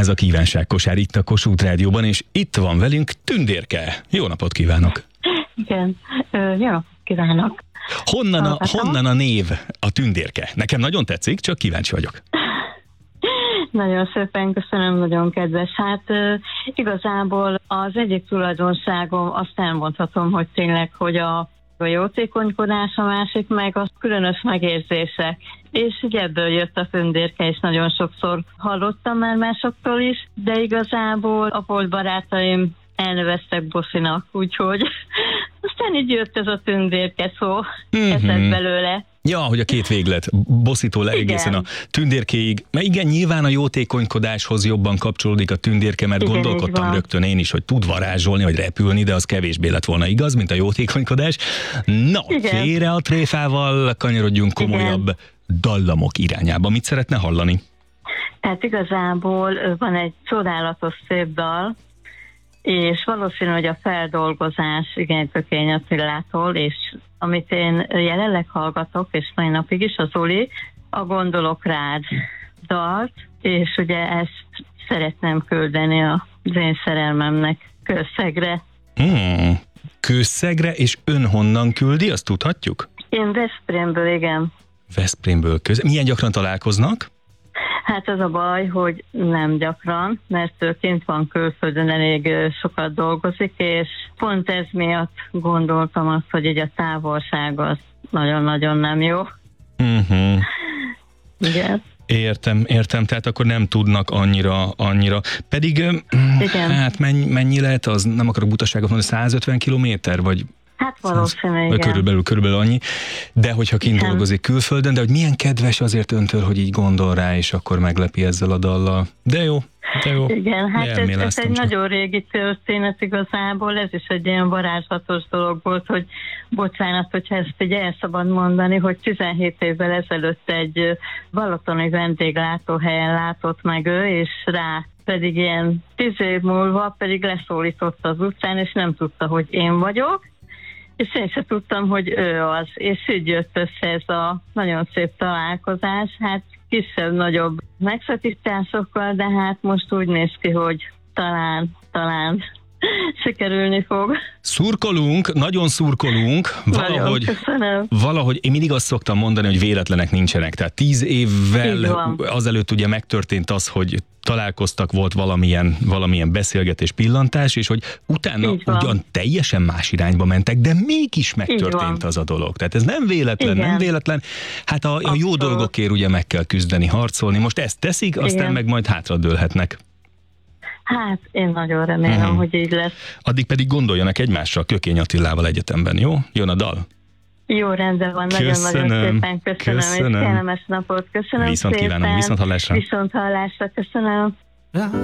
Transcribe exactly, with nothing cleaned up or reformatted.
Ez a kívánságkosár itt a Kossuth Rádióban, és itt van velünk Tündérke. Jó napot kívánok! Igen, Ö, jó napot kívánok! Honnan a, honnan a név a Tündérke? Nekem nagyon tetszik, csak kíváncsi vagyok. Nagyon szépen köszönöm, nagyon kedves. Hát ö, igazából az egyik tulajdonságom, azt elmondhatom, hogy tényleg, hogy a a jótékonykodás, a másik meg a különös megérzések. És így ebből jött a Tündérke, és nagyon sokszor hallottam már másoktól is, de igazából a volt barátaim elneveztek Boszinak, úgyhogy aztán így jött ez a Tündérke szó, mm-hmm. ez lett belőle. Ja, hogy a két véglet, Bosszitól egészen a Tündérkéig. Mert igen, nyilván a jótékonykodáshoz jobban kapcsolódik a Tündérke, mert igen, gondolkodtam rögtön én is, hogy tud varázsolni, vagy repülni, de az kevésbé lett volna igaz, mint a jótékonykodás. Na, igen. Félre a tréfával, kanyarodjunk komolyabb igen. dallamok irányába. Mit szeretne hallani? Tehát igazából van egy csodálatos szép dal, és valószínű, hogy a feldolgozás igen Tökény Attilától, és amit én jelenleg hallgatok, és mai napig is, az Zoli, a Gondolok rád dalt, és ugye ezt szeretném küldeni az én szerelmemnek Kőszegre. Hmm, Kőszegre, és ön honnan küldi, azt tudhatjuk? Én Veszprémből, igen. Veszprémből köz. Milyen gyakran találkoznak? Hát az a baj, hogy nem gyakran, mert ő kint van külföldön, elég sokat dolgozik, és pont ez miatt gondoltam azt, hogy így a távolság az nagyon-nagyon nem jó. Uh-huh. Igen. Értem, értem, tehát akkor nem tudnak annyira, annyira. Pedig, igen. hát mennyi, mennyi lehet az, nem akarok butaságot mondani, százötven kilométer, vagy... Hát valószínűleg, igen. Körülbelül, körülbelül annyi, de hogyha kint igen. dolgozik külföldön, de hogy milyen kedves azért öntől, hogy így gondol rá, és akkor meglepi ezzel a dallal. De jó, de jó. Igen, hát ez, ez egy csak. nagyon régi történet igazából, ez is egy ilyen varázslatos dolog volt, hogy bocsánat, hogyha ezt így el szabad mondani, hogy tizenhét évvel ezelőtt egy balatoni vendéglátóhelyen látott meg ő, és rá pedig ilyen tíz év múlva pedig leszólított az utcán, és nem tudta, hogy én vagyok, és én sem tudtam, hogy ő az, és így jött össze ez a nagyon szép találkozás, hát kisebb-nagyobb megszatításokkal, de hát most úgy néz ki, hogy talán, talán sikerülni fog. Szurkolunk, nagyon szurkolunk, valahogy, nagyon valahogy én mindig azt szoktam mondani, hogy véletlenek nincsenek, tehát tíz évvel azelőtt ugye megtörtént az, hogy találkoztak, volt valamilyen, valamilyen beszélgetés, pillantás, és hogy utána ugyan teljesen más irányba mentek, de mégis megtörtént az a dolog. Tehát ez nem véletlen, igen. nem véletlen. Hát a, a jó dolgokért ugye meg kell küzdeni, harcolni. Most ezt teszik, aztán igen. meg majd hátradőlhetnek. Hát én nagyon remélem, uh-huh. hogy így lesz. Addig pedig gondoljanak egymásra Kökény Attilával egyetemben, jó? Jön a dal. Jó, rendben van, nagyon-nagyon szépen köszönöm, köszönöm, és kellemes napot köszönöm viszont szépen. Kívánom, viszont hallásra. Viszont hallásra, köszönöm.